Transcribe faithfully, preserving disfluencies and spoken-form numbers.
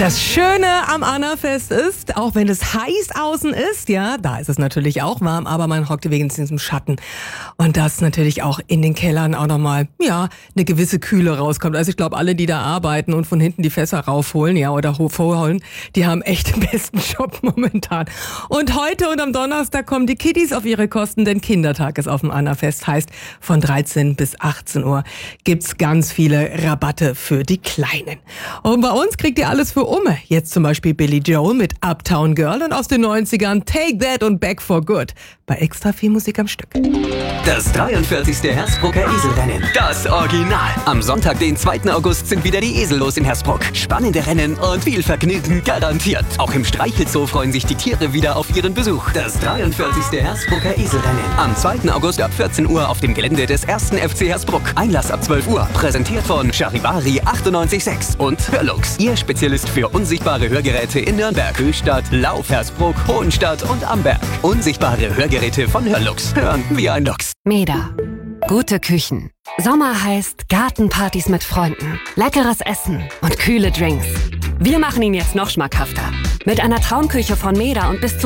Das Schöne am Annafest ist, auch wenn es heiß außen ist, ja, da ist es natürlich auch warm, aber man hockt wenigstens im Schatten. Und dass natürlich auch in den Kellern auch nochmal, ja, eine gewisse Kühle rauskommt. Also ich glaube, alle, die da arbeiten und von hinten die Fässer raufholen, ja, oder vorholen, die haben echt den besten Job momentan. Und heute und am Donnerstag kommen die Kiddies auf ihre Kosten, denn Kindertag ist auf dem Annafest. Heißt, von dreizehn bis achtzehn Uhr gibt's ganz viele Rabatte für die Kleinen. Und bei uns kriegt ihr alles für Umme. Jetzt zum Beispiel Billy Joel mit Uptown Girl und aus den neunzigern Take That und Back for Good. Bei extra viel Musik am Stück. Das dreiundvierzigste Hersbrucker Eselrennen. Das Original. Am Sonntag, den zweiten August, sind wieder die Esel los in Hersbruck. Spannende Rennen und viel Vergnügen garantiert. Auch im Streichelzoo freuen sich die Tiere wieder auf ihren Besuch. Das dreiundvierzigste Hersbrucker Eselrennen. Am zweiten August ab vierzehn Uhr auf dem Gelände des ersten F C Hersbruck. Einlass ab zwölf Uhr. Präsentiert von Charivari achtundneunzig Komma sechs und Hörlux. Ihr Spezialist für unsichtbare Hörgeräte in Nürnberg, Höchstadt, Lauf, Hersbruck, Hohenstadt und Amberg. Unsichtbare Hörgeräte von Hörlux. Hören wie ein Lux. Meda. Gute Küchen. Sommer heißt Gartenpartys mit Freunden, leckeres Essen und kühle Drinks. Wir machen ihn jetzt noch schmackhafter. Mit einer Traumküche von Meda und bis zu